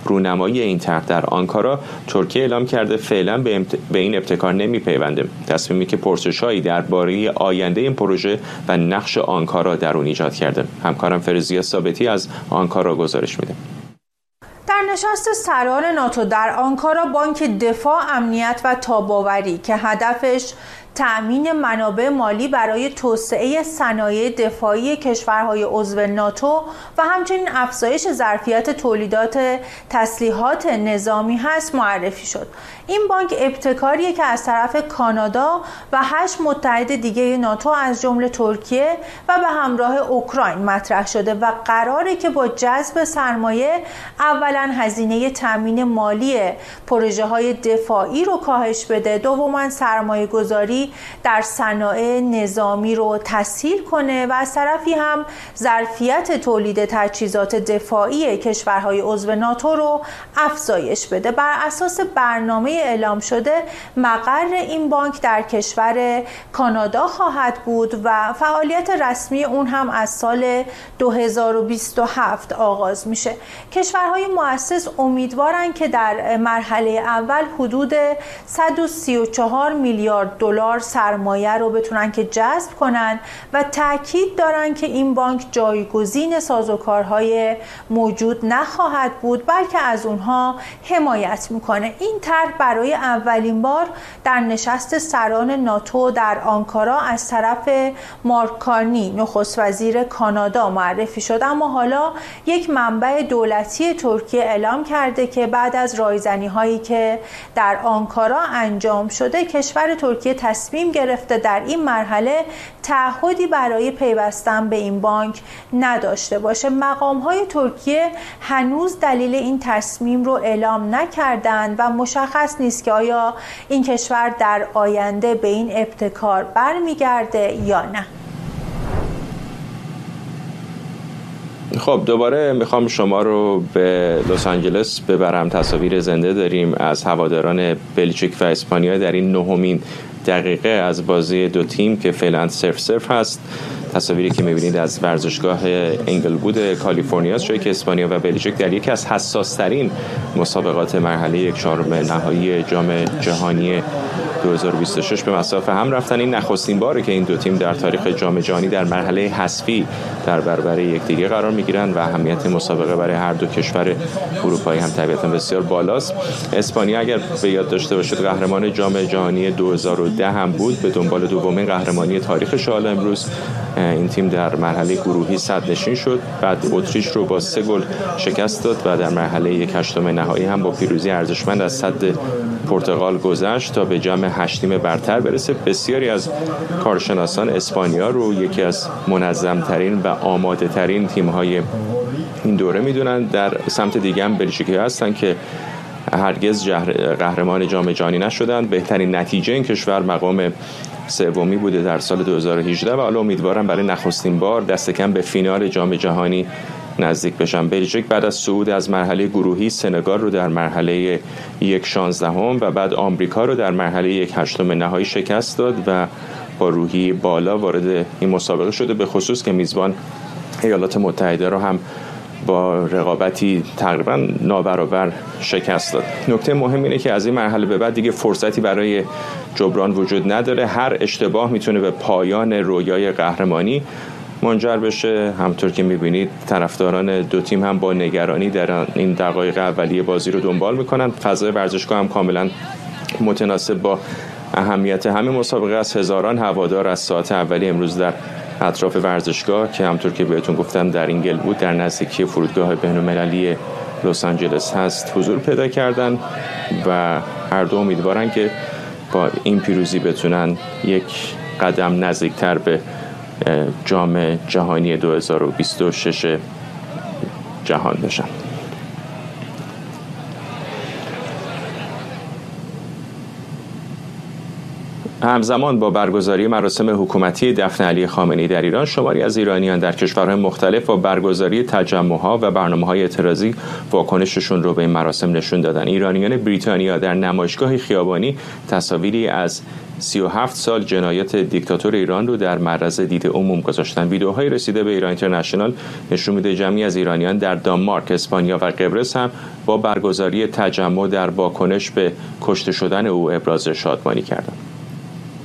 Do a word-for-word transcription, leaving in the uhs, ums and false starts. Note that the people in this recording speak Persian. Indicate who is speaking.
Speaker 1: رونمایی این طرح در آنکارا، ترکیه اعلام کرده فعلا به, امت... به این ابتکار نمیپیونده. تصمیمی که پرسش‌هایی درباره آینده این پروژه و نقش آنکارا در اون ایجاد کرده. همکارم فرزیا ثابتی از آنکارا گزارش میده.
Speaker 2: در نشست سران ناتو در آنکارا، بانک دفاع، امنیت و تاباوری که هدفش تأمین منابع مالی برای توسعه صنایع دفاعی کشورهای عضو ناتو و همچنین افزایش ظرفیت تولیدات تسلیحات نظامی هست معرفی شد. این بانک ابتکاریه که از طرف کانادا و هشت متحد دیگه ناتو از جمله ترکیه و به همراه اوکراین مطرح شده و قراره که با جذب سرمایه اولا هزینه تأمین مالی پروژه های دفاعی رو کاهش بده، دوما سرمایه گذاری در صنایع نظامی رو تسهیل کنه و از طرفی هم ظرفیت تولید تجهیزات دفاعی کشورهای عضو ناتو رو افزایش بده. بر اساس برنامه اعلام شده، مقر این بانک در کشور کانادا خواهد بود و فعالیت رسمی اون هم از سال دو هزار و بیست و هفت آغاز میشه. کشورهای مؤسس امیدوارن که در مرحله اول حدود صد و سی و چهار میلیارد دلار سرمایه رو بتونن که جذب کنن و تاکید دارن که این بانک جایگزین سازوکارهای موجود نخواهد بود، بلکه از اونها حمایت میکنه. این طرح برای اولین بار در نشست سران ناتو در آنکارا از طرف مارک کارنی، نخست وزیر کانادا، معرفی شد، اما حالا یک منبع دولتی ترکیه اعلام کرده که بعد از رایزنی هایی که در آنکارا انجام شده، کشور ترکیه تصمیم گرفته در این مرحله تعهدی برای پیوستن به این بانک نداشته باشه. مقام‌های ترکیه هنوز دلیل این تصمیم رو اعلام نکردند و مشخص نیست که آیا این کشور در آینده به این ابتکار برمیگرده یا نه.
Speaker 1: خب دوباره میخوام شما رو به لس آنجلس ببرم. تصاویر زنده داریم از هواداران بلژیک و اسپانیا در این نهمین دقیقه از بازی دو تیم که فعلا صرف صرف هست. تصاویری که میبینید از ورزشگاه انگلوود کالیفرنیا، جایی که اسپانیا و بلژیک در یکی از حساس‌ترین مسابقات مرحله یک چهارم نهایی جام جهانی دو هزار و بیست و شش به مسافه هم رفتن. این نخستین باره که این دو تیم در تاریخ جام جهانی در مرحله حذفی در برابر یکدیگر قرار میگیرن و اهمیت مسابقه برای هر دو کشور اروپایی هم طبیعتاً بسیار بالاست. اسپانیا اگر به یاد داشته باشید قهرمان جام جهانی دو هزار و ده هم بود، به دنبال دومین قهرمانی تاریخش. حالا امروز این تیم در مرحله گروهی صد نشین شد، بعد اتریش رو با سه گل شکست داد و در مرحله یک هشتم نهایی هم با پیروزی ارزشمند از صد پرتغال گذشت تا به جام هشتیم برتر برسه. بسیاری از کارشناسان اسپانیا رو یکی از منظم‌ترین و آماده‌ترین تیم‌های این دوره میدونن. در سمت دیگه هم بلژیکی هستن که هرگز قهرمان جام جهانی نشدن. بهترین نتیجه این کشور مقام سومی بوده در سال دو هزار و هجده و حالا امیدوارم برای نخستین بار دست کم به فینال جام جهانی نزدیک بشن. بلژیک بعد از صعود از مرحله گروهی سنگال رو در مرحله یک شانزدهم و بعد آمریکا رو در مرحله یک هشتم نهایی شکست داد و با روحی بالا وارد این مسابقه شده، به خصوص که میزبان ایالات متحده رو هم با رقابتی تقریبا نابرابر شکست داد. نکته مهم اینه که از این مرحله به بعد دیگه فرصتی برای جبران وجود نداره. هر اشتباه میتونه به پایان رویای قهرمانی منجر بشه. همطور که میبینید طرفداران دو تیم هم با نگرانی در این دقایق اولیه بازی رو دنبال میکنن. فضای ورزشگاه هم کاملا متناسب با اهمیت همین مسابقه است. هزاران هوادار از ساعت اولی امروز در اطراف ورزشگاه که همطور که بهتون گفتم در انگلوود در نزدیکی فرودگاه بین‌المللی لس آنجلس هست حضور پیدا کردن و هر دو امیدوارن که با این پیروزی بتونن یک قدم نزدیکتر به جام جهانی دو هزار و بیست و شش جهان بشن. همزمان با برگزاری مراسم حکومتی دفن علی خامنه‌ای در ایران، شماری از ایرانیان در کشورهای مختلف با برگزاری تجمع‌ها و برنامه‌های اعتراضی واکنششون رو به این مراسم نشون دادن. ایرانیان بریتانیا در نمایشگاه خیابانی تصاویری از سی و هفت سال جنایت دیکتاتور ایران رو در معرض دید عموم گذاشتن. ویدیوهای رسیده به ایران اینترنشنال نشون میده جمعی از ایرانیان در دانمارک، اسپانیا و قبرس هم با برگزاری تجمع در واکنش به کشته شدن او ابراز شادمانی کردند.